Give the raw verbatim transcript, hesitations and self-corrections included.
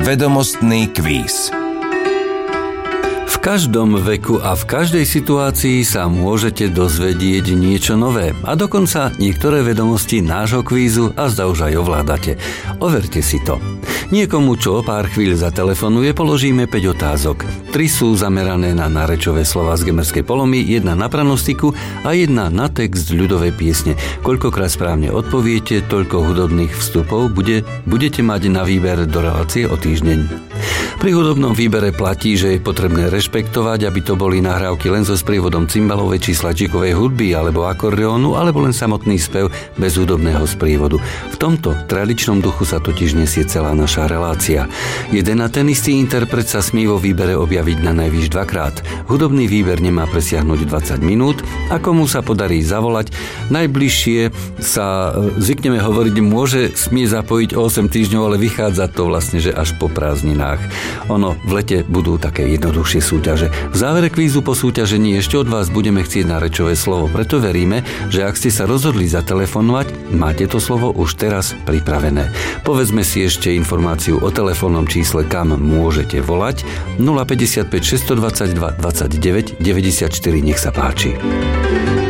Vedomostný kvíz. V každom veku a v každej situácii sa môžete dozvedieť niečo nové a dokonca niektoré vedomosti nášho kvízu a zda už aj ovládate. Overte si to. Niekomu, čo o pár chvíľ zatelefonuje, položíme päť otázok. Tri sú zamerané na nárečové slová z Gemerskej Polomy, jedna na pranostiku a jedna na text ľudovej piesne. Koľkokrát správne odpoviete, toľko hudobných vstupov bude, budete mať na výber do relácie o týždeň. Pri hudobnom výbere platí, že je potrebné rešpektovať, aby to boli nahrávky len so sprievodom cymbalovej či slačikovej hudby alebo akordeónu, alebo len samotný spev bez hudobného sprievodu. V tomto tradičnom duchu sa totiž nesie celá naša relácia. Jeden a ten istý interpret sa smie vo výbere objaviť na najvýš dvakrát. Hudobný výber nemá presiahnuť dvadsať minút a komu sa podarí zavolať, najbližšie sa zvykneme hovoriť, môže smie zapojiť o osem týždňov, ale vychádza to vlastne, že až po prázdninách. Ono, v lete budú také jednoduchšie súťaže. V závere kvízu po súťažení ešte od vás budeme chcieť nárečové slovo, preto veríme, že ak ste sa rozhodli zatelefonovať, máte to slovo už teraz pripravené. Povedzme si ešte informáciu o telefónnom čísle, kam môžete volať. nula päťdesiatpäť šesťstodvadsaťdva dvadsaťdeväť deväťdesiatštyri, nech sa páči.